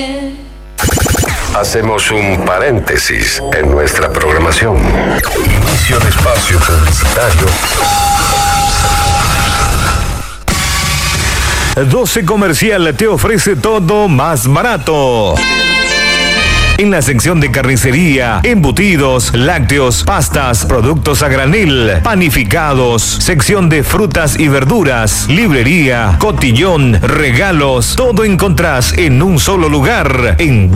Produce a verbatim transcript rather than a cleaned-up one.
Hacemos un paréntesis en nuestra programación. Inicio de espacio publicitario. doce Comercial te ofrece todo más barato. En la sección de carnicería, embutidos, lácteos, pastas, productos a granel, panificados, sección de frutas y verduras, librería, cotillón, regalos, todo encontrás en un solo lugar, en